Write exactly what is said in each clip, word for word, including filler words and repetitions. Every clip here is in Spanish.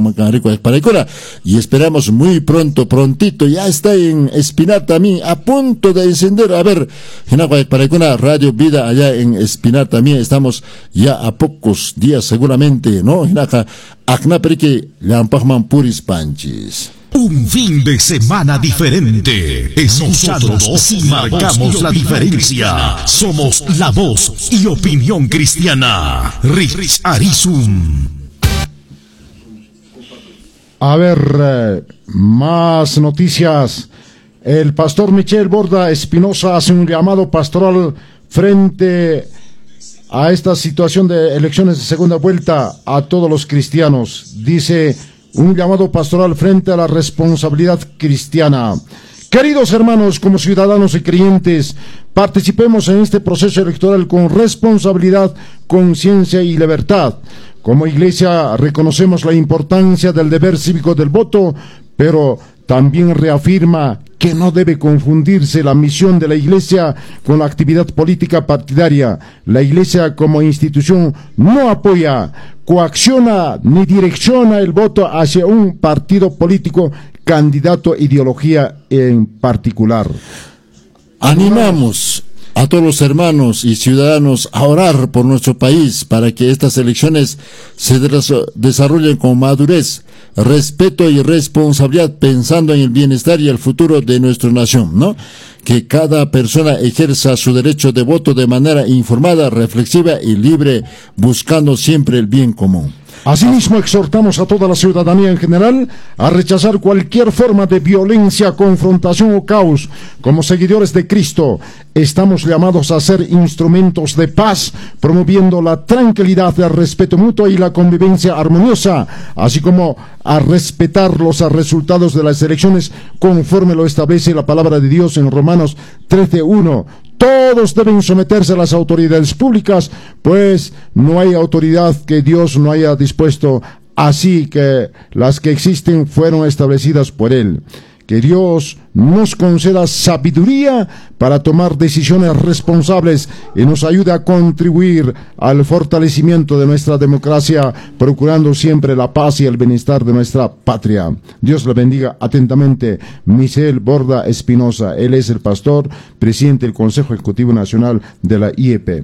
y esperamos muy pronto, prontito, ya está en Espinar también, a punto de encender, a ver, Radio Vida allá en Espinar también, estamos ya a pocos días seguramente, ¿no? Puris Panchis. Un fin de semana diferente. Escuchados y marcamos la diferencia. Somos la voz y opinión cristiana. Rich Arizum. A ver, eh, más noticias. El pastor Michel Borda Espinosa hace un llamado pastoral frente a esta situación de elecciones de segunda vuelta a todos los cristianos. Dice: un llamado pastoral frente a la responsabilidad cristiana. Queridos hermanos, como ciudadanos y creyentes, participemos en este proceso electoral con responsabilidad, conciencia y libertad. Como iglesia reconocemos la importancia del deber cívico del voto, pero también reafirma que no debe confundirse la misión de la Iglesia con la actividad política partidaria. La Iglesia como institución no apoya, coacciona ni direcciona el voto hacia un partido político, candidato, ideología en particular. Animamos a todos los hermanos y ciudadanos a orar por nuestro país para que estas elecciones se desarrollen con madurez, respeto y responsabilidad, pensando en el bienestar y el futuro de nuestra nación, ¿no? Que cada persona ejerza su derecho de voto de manera informada, reflexiva y libre, buscando siempre el bien común. Asimismo, exhortamos a toda la ciudadanía en general a rechazar cualquier forma de violencia, confrontación o caos. Como seguidores de Cristo, estamos llamados a ser instrumentos de paz, promoviendo la tranquilidad, el respeto mutuo y la convivencia armoniosa, así como a respetar los resultados de las elecciones conforme lo establece la palabra de Dios en Romanos trece uno. Todos deben someterse a las autoridades públicas, pues no hay autoridad que Dios no haya dispuesto, así que las que existen fueron establecidas por Él. Que Dios nos conceda sabiduría para tomar decisiones responsables y nos ayude a contribuir al fortalecimiento de nuestra democracia, procurando siempre la paz y el bienestar de nuestra patria. Dios le bendiga atentamente. Michel Borda Espinosa, él es el pastor, presidente del Consejo Ejecutivo Nacional de la I E P.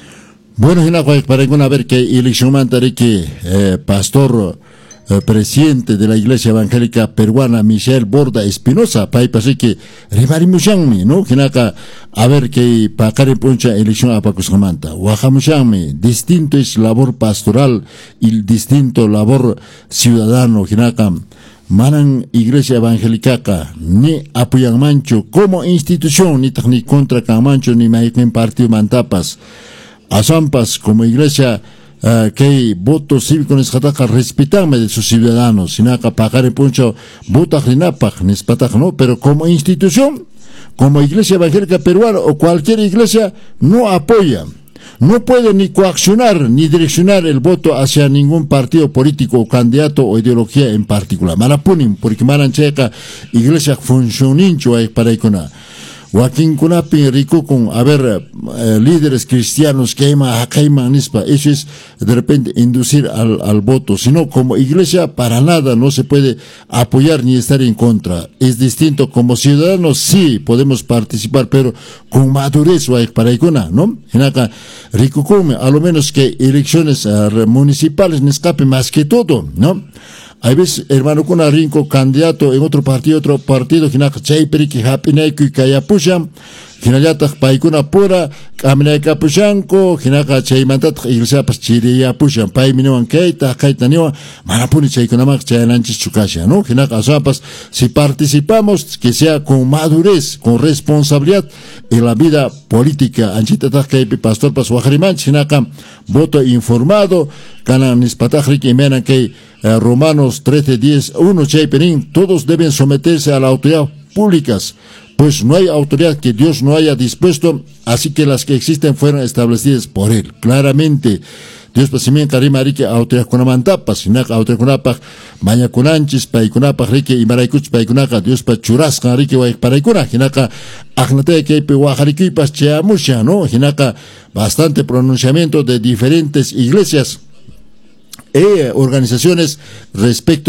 Bueno, para ver que elección que eh, pastor Eh, presidente de la Iglesia Evangélica Peruana, Michel Borda Espinosa, pai pasé que rimarimushangmi, ¿no? Kinaka, a ver que pakare poncha elección a Pacuscamanta. Wajamushangmi, distinto es labor pastoral y distinto labor ciudadano, Kinaka. Manan Iglesia Evangélica ni apoyan mancho como institución, ni ni contra Camancho, ni en partido mantapas. Asampas como Iglesia Uh, que voto cívico nesjataka respetarme de sus ciudadanos, sinaka pagar puncho vota rinapaj nespataj, no, pero como institución, como Iglesia Evangélica Peruana o cualquier iglesia no apoya, no puede ni coaccionar ni direccionar el voto hacia ningún partido político o candidato o ideología en particular. Marapunin, porque marancheca iglesia funcionincho para icona. Joaquín Kunapi rico con a ver eh, líderes cristianos que ima akaima nispa, eso es de repente inducir al, al voto, sino como iglesia para nada no se puede apoyar ni estar en contra. Es distinto, como ciudadanos sí podemos participar, pero con madurez para icona, ¿no? En acá rico come, a lo menos que elecciones uh, municipales no escape más que todo, ¿no? Hay veces, hermano, con un rinco candidato en otro partido, otro partido, que no hay que hapinay que kaya pusham, que no hay paikuna pura, caminay kapushanko, que no hay chay mantat, iglesia pas chiria pusham, pai minuan keita, kaita niwa, manapuni chay kunamak chay lanchis chukasha, ¿no? Que no hay pas, si participamos, que sea con madurez, con responsabilidad en la vida política, anchita que pastor pas wajariman, chinaka, voto informado, kanan nispatajrik y menan que Eh, Romanos trece, diez, uno, Chayperín, todos deben someterse a la autoridad públicas, pues no hay autoridad que Dios no haya dispuesto, así que las que existen fueron establecidas por Él. Claramente, Dios pasimien karima rike autoridad kunamantapas, sinaka autoridad kunapak, maña kunanchis, paikunapak rike y maraikuch paikunaka, Dios pa churasca rike wa paraikuna, hinaka agnate que pe wajarikuipas cheamusha, ¿no? Hinaka bastante pronunciamiento de diferentes iglesias e organizaciones respecto